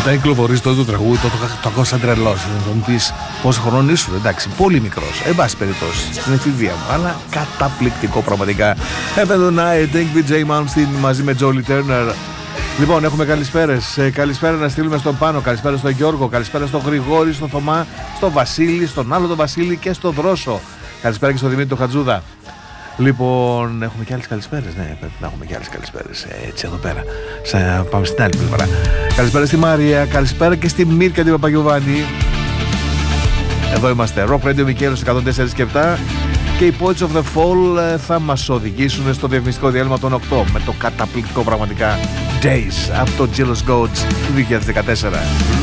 Όταν κυκλοφορείς το τραγούδι, το ακούω σαν τρελός. Θα μου πεις πόσο χρόνο ήσουν, εντάξει, πολύ μικρός. Εν πάση περιπτώσει, στην εφηβεία μου, αλλά καταπληκτικό πραγματικά. Heaven the Night, David J. Malmsteen μαζί με Jolie Turner. Λοιπόν, έχουμε καλησπέρες. Καλησπέρα να στείλουμε στον Πάνο, καλησπέρα στον Γιώργο, καλησπέρα στον Γρηγόρη, στον Θωμά, στον Βασίλη, στον άλλο τον Βασίλη και στον Δρόσο. Καλησπέρα και στον Δημήτρη τον Χατζούδα. Λοιπόν, έχουμε και άλλες καλησπέρες. Ναι, πρέπει να έχουμε και άλλες καλησπέρες. Έτσι, εδώ πέρα. Πάμε στην άλλη πλευρά. Καλησπέρα στη Μαρία, καλησπέρα και στη Μίρκα την Παπαγιωβάνη. Εδώ είμαστε. Rock Radio Μικέλος 104 και 7. Και οι Poets of the Fall θα μας οδηγήσουν στο διαφημιστικό διάλειμμα των 8 με το καταπληκτικό πραγματικά Days από το Jealous Goats του 2014.